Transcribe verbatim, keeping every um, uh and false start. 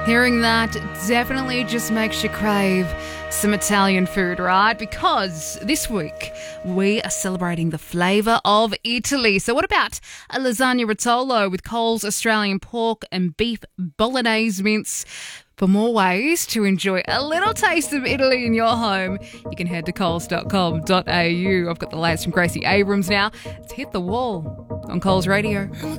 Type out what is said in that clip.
Hearing that definitely just makes you crave some Italian food, right? Because this week we are celebrating the flavour of Italy. So what about a lasagna rotolo with Coles Australian pork and beef bolognese mince? For more ways to enjoy a little taste of Italy in your home, you can head to coles dot com dot a u. I've got the latest from Gracie Abrams now. It's Hit the Wall on Coles Radio.